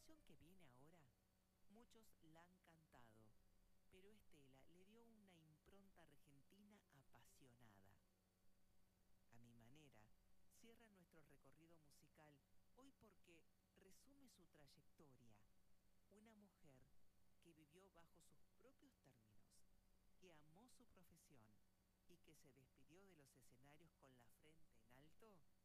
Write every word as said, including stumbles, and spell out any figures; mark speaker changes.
Speaker 1: canción que viene ahora, muchos la han cantado, pero Estela le dio una impronta argentina apasionada. A mi manera, cierra nuestro recorrido musical hoy porque resume su trayectoria. Una mujer que vivió bajo sus propios términos, que amó su profesión y que se despidió de los escenarios con la frente en alto